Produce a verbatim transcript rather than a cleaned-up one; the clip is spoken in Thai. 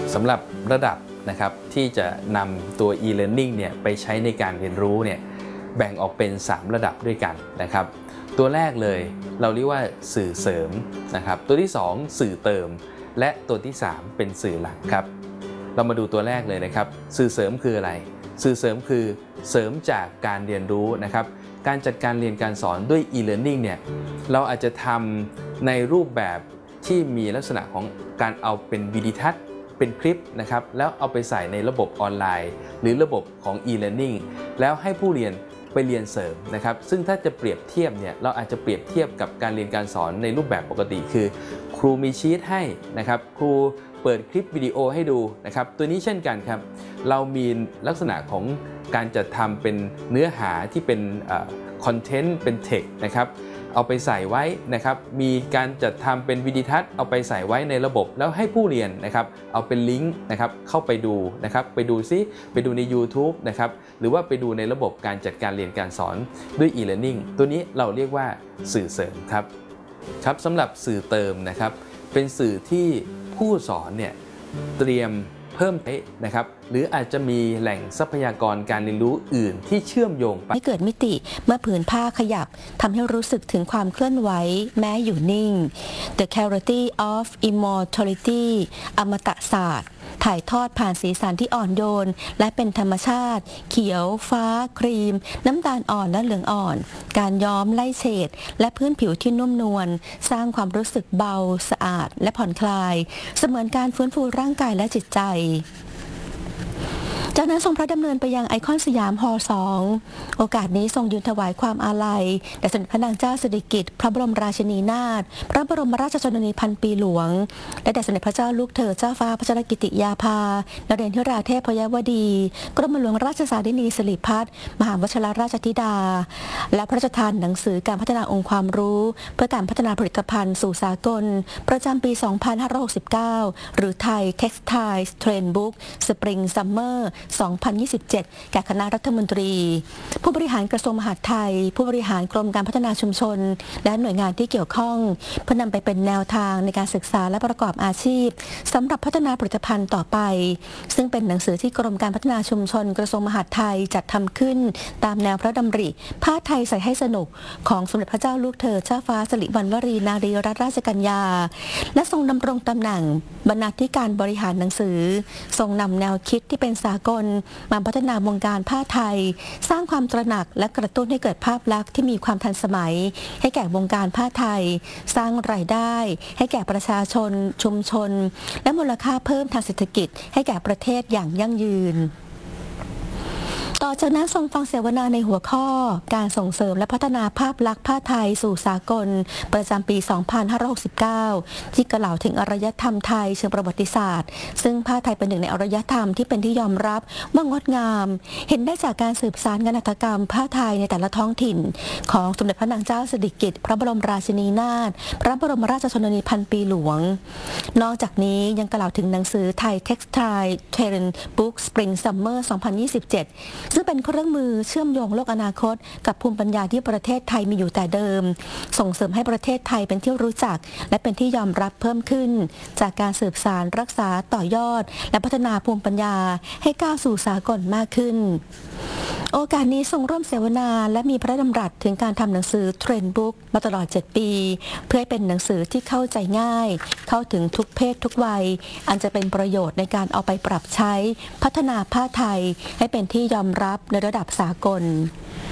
สำหรับระดับนะครับที่จะนำตัว e-learning เนี่ยไปใช้ในการเรียนรู้เนี่ยแบ่งออกเป็นสามระดับด้วยกันนะครับตัวแรกเลยเราเรียกว่าสื่อเสริมนะครับตัวที่สองสื่อเติมและตัวที่สามเป็นสื่อหลักครับเรามาดูตัวแรกเลยนะครับสื่อเสริมคืออะไรสื่อเสริมคือเสริมจากการเรียนรู้นะครับการจัดการเรียนการสอนด้วย e-learning เนี่ยเราอาจจะทำในรูปแบบที่มีลักษณะของการเอาเป็นวิดีทัศน์เป็นคลิปนะครับแล้วเอาไปใส่ในระบบออนไลน์หรือระบบของ e-learning แล้วให้ผู้เรียนไปเรียนเสริมนะครับซึ่งถ้าจะเปรียบเทียบเนี่ยเราอาจจะเปรียบเทียบกับการเรียนการสอนในรูปแบบปกติคือครูมีชีทให้นะครับครูเปิดคลิปวิดีโอให้ดูนะครับตัวนี้เช่นกันครับเรามีลักษณะของการจัดทำเป็นเนื้อหาที่เป็นคอนเทนต์เป็นเทคนะครับเอาไปใส่ไว้นะครับมีการจัดทำเป็นวิดีทัศน์เอาไปใส่ไว้ในระบบแล้วให้ผู้เรียนนะครับเอาเป็นลิงก์นะครับเข้าไปดูนะครับไปดูซิไปดูใน YouTube นะครับหรือว่าไปดูในระบบการจัดการเรียนการสอนด้วย e-learning ตัวนี้เราเรียกว่าสื่อเสริมครับครับสำหรับสื่อเติมนะครับเป็นสื่อที่ผู้สอนเนี่ยเตรียมเพิ่มเติมนะครับหรืออาจจะมีแหล่งทรัพยากรการเรียนรู้อื่นที่เชื่อมโยงไปให้เกิดมิติเมื่อผืนผ้าขยับทำให้รู้สึกถึงความเคลื่อนไหวแม้อยู่นิ่ง The Clarity of Immortality อมตะศาสตร์ถ่ายทอดผ่านสีสันที่อ่อนโยนและเป็นธรรมชาติเขียวฟ้าครีมน้ำตาลอ่อนและเหลืองอ่อนการย้อมไล่เฉดและพื้นผิวที่นุ่มนวลสร้างความรู้สึกเบาสะอาดและผ่อนคลายเสมือนการฟื้นฟูร่างกายและจิตใจจากนั้นทรงพระดำเนินไปยังไอคอนสยามฮอลล์สองโอกาสนี้ทรงยืนถวายความอาลัยแด่สมเด็จพระนางเจ้าสิริกิติ์พระบรมราชินีนาถพระบรมราชชนนีพันปีหลวงและแด่สมเด็จพระเจ้าลูกเธอเจ้าฟ้าพัชรกิติยาภานเรนทิราเทพยวดีกรมหลวงราชสารินีสิริพัฒน์มหาวชิรราชธิดาและพระราชทานหนังสือการพัฒนาองค์ความรู้เพื่อการพัฒนาผลิตภัณฑ์สู่สากลประจำปี สองพันห้าร้อยหกสิบเก้า หรือไทย Textile Trend Book Spring Summerสองพันยี่สิบเจ็ด แก่คณะรัฐมนตรีผู้บริหารกระทรวงมหาดไทยผู้บริหารกรมการพัฒนาชุมชนและหน่วยงานที่เกี่ยวข้องเพื่อนำไปเป็นแนวทางในการศึกษาและประกอบอาชีพสำหรับพัฒนาผลิตภัณฑ์ต่อไปซึ่งเป็นหนังสือที่กรมการพัฒนาชุมชนกระทรวงมหาดไทยจัดทำขึ้นตามแนวพระดำริผ้าไทยใส่ให้สนุกของสมเด็จพระเจ้าลูกเธอเจ้าฟ้าสิริวัณวรีนารีรัตนราชกัญญาและทรงดำรงตำแหน่งบรรณาธิการบริหารหนังสือทรงนำแนวคิดที่เป็นสากลมาพัฒนาวงการผ้าไทยสร้างความตระหนักและกระตุ้นให้เกิดภาพลักษณ์ที่มีความทันสมัยให้แก่วงการผ้าไทยสร้างรายได้ให้แก่ประชาชนชุมชนและมูลค่าเพิ่มทางเศรษฐกิจให้แก่ประเทศอย่างยั่งยืนต่อจากนั้นทรงฟังเสวนาในหัวข้อการส่งเสริมและพัฒนาภาพลักษณ์ผ้าไทยสู่สากลประจำปี สองพันห้าร้อยหกสิบเก้า ที่กล่าวถึงอารยธรรมไทยเชิงประวัติศาสตร์ซึ่งผ้าไทยเป็นหนึ่งในอารยธรรมที่เป็นที่ยอมรับว่างดงามเห็นได้จากการสืบสานงานหัตถกรรมผ้าไทยในแต่ละท้องถิ่นของสมเด็จพระนางเจ้าสิริกิติ์พระบรมราชินีนาถพระบรมราชชนนีพันปีหลวงนอกจากนี้ยังกล่าวถึงหนังสือไทย Textile Trend Book Spring Summer สองพันยี่สิบเจ็ดซึ่งเป็นเครื่องมือเชื่อมโยงโลกอนาคตกับภูมิปัญญาที่ประเทศไทยมีอยู่แต่เดิมส่งเสริมให้ประเทศไทยเป็นที่รู้จักและเป็นที่ยอมรับเพิ่มขึ้นจากการสืบสานรักษาต่อยอดและพัฒนาภูมิปัญญาให้ก้าวสู่สากลมากขึ้นโอกาสนี้ทรงร่วมเสวนาและมีพระดำรัสถึงการทำหนังสือเทรนด์บุ๊กมาตลอดเจ็ดปีเพื่อให้เป็นหนังสือที่เข้าใจง่ายเข้าถึงทุกเพศทุกวัยอันจะเป็นประโยชน์ในการเอาไปปรับใช้พัฒนาผ้าไทยให้เป็นที่ยอมรับในระดับสากล